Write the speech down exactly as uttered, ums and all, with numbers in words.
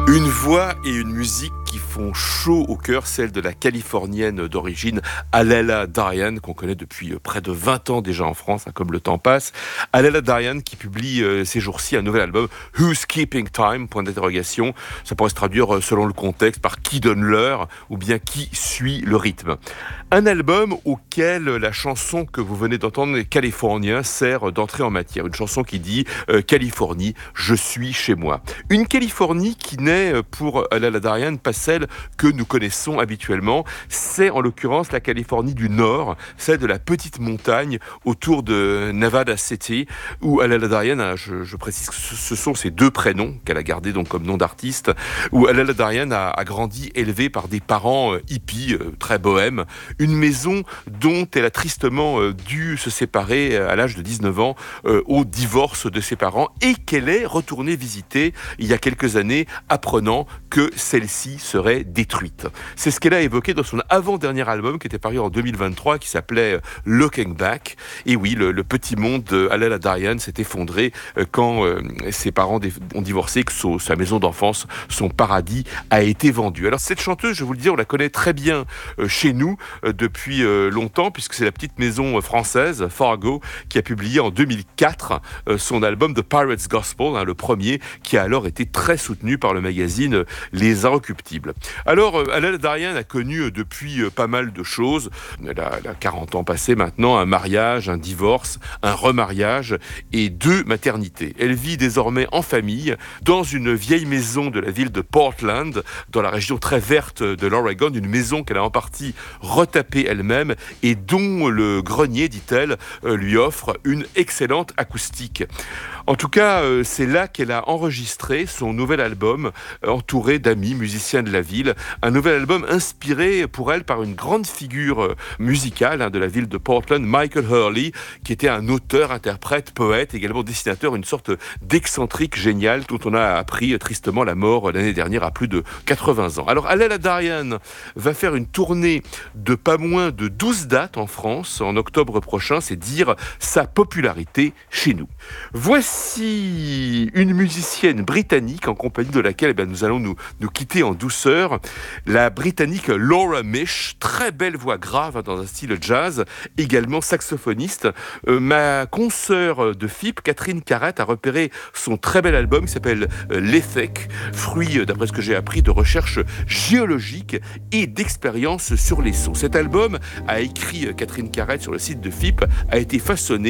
Une voix et une musique qui font chaud au cœur, celle de la Californienne d'origine Alela Diane, qu'on connaît depuis près de vingt ans déjà en France, hein, comme le temps passe. Alela Diane qui publie euh, ces jours-ci un nouvel album, Who's Keeping Time, point d'interrogation. Ça pourrait se traduire euh, selon le contexte par qui donne l'heure ou bien qui suit le rythme. Un album auquel la chanson que vous venez d'entendre, California, sert d'entrée en matière. Une chanson qui dit euh, Californie, je suis chez moi. Une Californie qui n'est pour Alela Diane pas celle que nous connaissons habituellement. C'est en l'occurrence la Californie du Nord, celle de la petite montagne autour de Nevada City, où Alela Diane, je, je précise que ce sont ses deux prénoms qu'elle a gardés donc comme nom d'artiste, où Alela Diane a, a grandi élevée par des parents euh, hippies, euh, très bohèmes, une maison dont elle a tristement euh, dû se séparer à l'âge de dix-neuf ans euh, au divorce de ses parents et qu'elle est retournée visiter il y a quelques années, apprenant que celle-ci serait détruite. C'est ce qu'elle a évoqué dans son avant-dernier album qui était paru en deux mille vingt-trois, qui s'appelait Looking Back. Et oui, le, le petit monde d'Alela Diane s'est effondré quand euh, ses parents ont divorcé, que son, sa maison d'enfance, son paradis, a été vendu. Alors cette chanteuse, je vous le dis, on la connaît très bien euh, chez nous euh, depuis euh, longtemps, puisque c'est la petite maison française, Fargo, qui a publié en deux mille quatre euh, son album The Pirate's Gospel, hein, le premier, qui a alors été très soutenu par le magazine Les Inrecuptibles. Alors, Alela Diane a connu depuis pas mal de choses. Elle a, elle a quarante ans passés maintenant, un mariage, un divorce, un remariage et deux maternités. Elle vit désormais en famille dans une vieille maison de la ville de Portland, dans la région très verte de l'Oregon, une maison qu'elle a en partie retapée elle-même et dont le grenier, dit-elle, lui offre une excellente acoustique. En tout cas, c'est là qu'elle a enregistré son nouvel album, entouré d'amis musiciens de la ville. Un nouvel album inspiré pour elle par une grande figure musicale hein, de la ville de Portland, Michael Hurley, qui était un auteur, interprète, poète, également dessinateur, une sorte d'excentrique génial dont on a appris tristement la mort l'année dernière à plus de quatre-vingts ans. Alors Alela Diane va faire une tournée de pas moins de douze dates en France en octobre prochain, c'est dire sa popularité chez nous. Voici une musicienne britannique en compagnie de laquelle eh bien, nous allons nous, nous quitter en douceur. La britannique Laura Mish, très belle voix grave hein, dans un style jazz, également saxophoniste. Euh, ma consoeur de F I P, Catherine Carrette, a repéré son très bel album qui s'appelle euh, L'Ethek, fruit, euh, d'après ce que j'ai appris, de recherche géologique et d'expérience sur les sons. Cet album, a écrit euh, Catherine Carrette sur le site de F I P, a été façonné